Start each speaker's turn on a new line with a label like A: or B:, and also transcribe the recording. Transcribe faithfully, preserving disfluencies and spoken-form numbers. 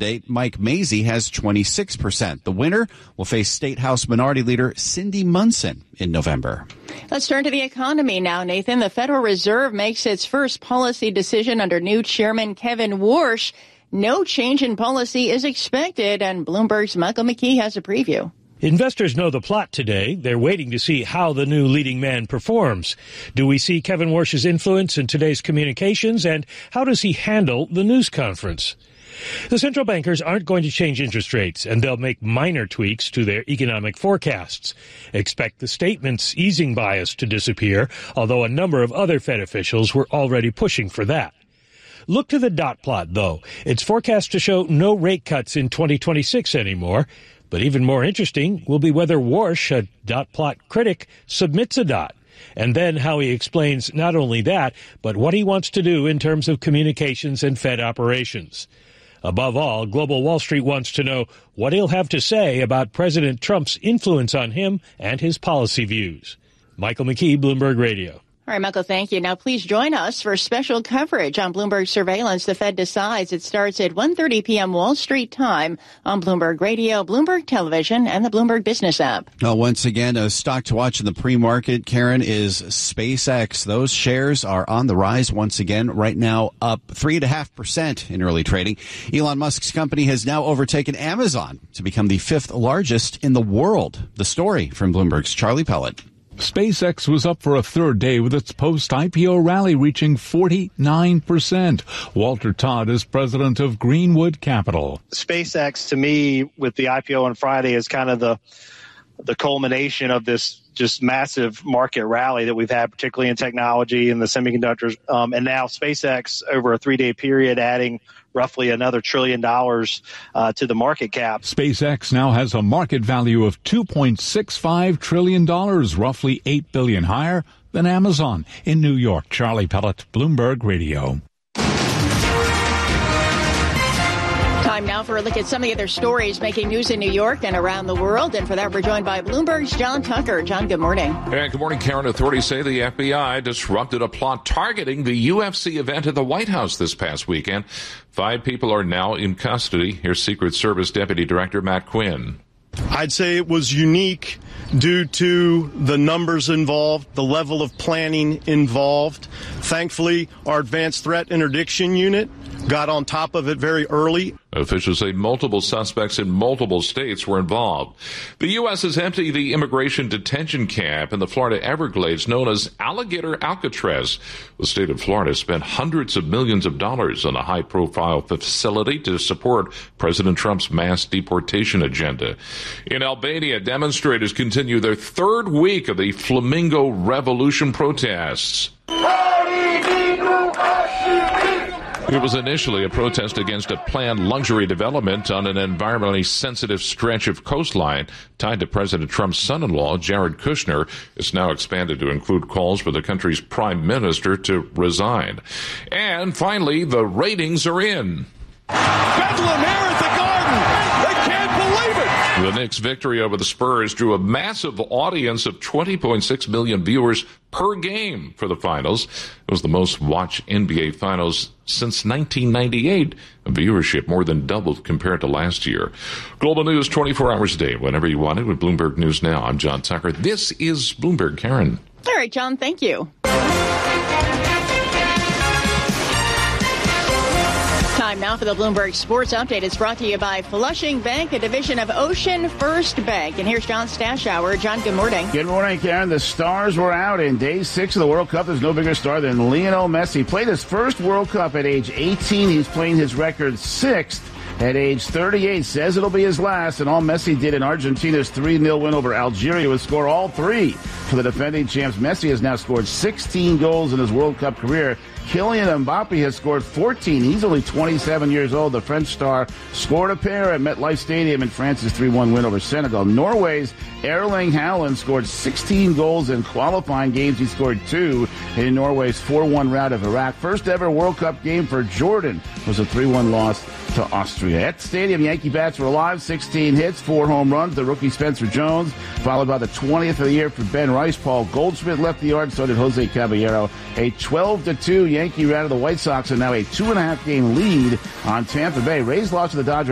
A: candidate Mike Mazzei has twenty-six percent. The winner will face State House Minority Leader Cindy Munson in November.
B: Let's turn to the economy now, Nathan. The Federal Reserve makes its first policy decision under new Chairman Kevin Warsh. No change in policy is expected, and Bloomberg's Michael McKee has a preview.
C: Investors know the plot today. They're waiting to see how the new leading man performs. Do we see Kevin Warsh's influence in today's communications, and how does he handle the news conference? The central bankers aren't going to change interest rates, and they'll make minor tweaks to their economic forecasts. Expect the statement's easing bias to disappear, although a number of other Fed officials were already pushing for that. Look to the dot plot, though. It's forecast to show no rate cuts in twenty twenty-six anymore. But even more interesting will be whether Warsh, a dot plot critic, submits a dot, and then how he explains not only that, but what he wants to do in terms of communications and Fed operations. Above all, Global Wall Street wants to know what he'll have to say about President Trump's influence on him and his policy views. Michael McKee, Bloomberg Radio.
B: All right, Michael, thank you. Now, please join us for special coverage on Bloomberg Surveillance. The Fed decides. It starts at one thirty p.m. Wall Street time on Bloomberg Radio, Bloomberg Television, and the Bloomberg Business app.
A: Well, once again, a stock to watch in the pre-market, Karen, is SpaceX. Those shares are on the rise once again, right now up three point five percent in early trading. Elon Musk's company has now overtaken Amazon to become the fifth largest in the world. The story from Bloomberg's Charlie Pellet.
D: SpaceX was up for a third day with its post-I P O rally reaching forty-nine percent. Walter Todd is president of Greenwood Capital.
E: SpaceX, to me, with the I P O on Friday, is kind of the the culmination of this just massive market rally that we've had, particularly in technology and the semiconductors. Um, and now SpaceX, over a three-day period, adding roughly another trillion dollars uh, to the market cap.
D: SpaceX now has a market value of two point six five trillion dollars, roughly eight billion dollars higher than Amazon. In New York, Charlie Pellet, Bloomberg Radio.
B: Time now for a look at some of the other stories making news in New York and around the world. And for that, we're joined by Bloomberg's John Tucker. John, good morning.
F: And good morning, Karen. Authorities say the F B I disrupted a plot targeting the U F C event at the White House this past weekend. Five people are now in custody. Here's Secret Service Deputy Director Matt Quinn.
G: I'd say it was unique due to the numbers involved, the level of planning involved. Thankfully, our advanced threat interdiction unit got on top of it very early.
F: Officials say multiple suspects in multiple states were involved. The U S has emptied the immigration detention camp in the Florida Everglades known as Alligator Alcatraz. The state of Florida spent hundreds of millions of dollars on a high-profile facility to support President Trump's mass deportation agenda. In Albania, demonstrators continue their third week of the Flamingo Revolution protests. It was initially a protest against a planned luxury development on an environmentally sensitive stretch of coastline tied to President Trump's son-in-law, Jared Kushner. It's now expanded to include calls for the country's prime minister to resign. And finally, the ratings are in.
H: Bedlam here at the Garden. They can't believe it.
F: The Knicks' victory over the Spurs drew a massive audience of twenty point six million viewers per game for the finals. It was the most watched N B A finals since nineteen ninety-eight. Viewership more than doubled compared to last year. Global news twenty-four hours a day, whenever you want it, with Bloomberg News Now. I'm John Tucker. This is Bloomberg. Karen.
B: All right, John, thank you. Time now for the Bloomberg Sports Update. It's brought to you by Flushing Bank, a division of Ocean First Bank. And here's John Stashower. John, good morning.
I: Good morning, Karen. The stars were out in day six of the World Cup. There's no bigger star than Lionel Messi. Played his first World Cup at age eighteen. He's playing his record sixth at age thirty-eight. Says it'll be his last. And all Messi did in Argentina's three nil win over Algeria was score all three for the defending champs. Messi has now scored sixteen goals in his World Cup career. Kylian Mbappe has scored fourteen. He's only twenty-seven years old. The French star scored a pair at MetLife Stadium in France's three one win over Senegal. Norway's Erling Haaland scored sixteen goals in qualifying games. He scored two in Norway's four one rout of Iraq. First ever World Cup game for Jordan was a three one loss to Austria. At the stadium, Yankee bats were alive. sixteen hits, four home runs. The rookie Spencer Jones, followed by the twentieth of the year for Ben Rice. Paul Goldschmidt left the yard, so did Jose Caballero. A twelve to two Yankee rout of the White Sox, and now a two and a half game lead on Tampa Bay. Rays lost to the Dodgers